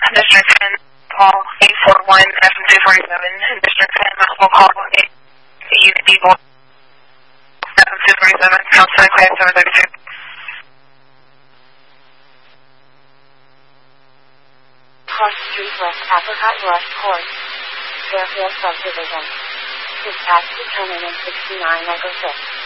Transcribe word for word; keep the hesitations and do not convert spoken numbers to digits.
District ten, call eight four one F M two forty-seven, District ten, multiple call eight U D one F M two forty-seven, Council Class seven thirty-two. Cross Street West Apricot Rush Court, Fairfield Subdivision. Dispatch determinant sixty-nine Echo six.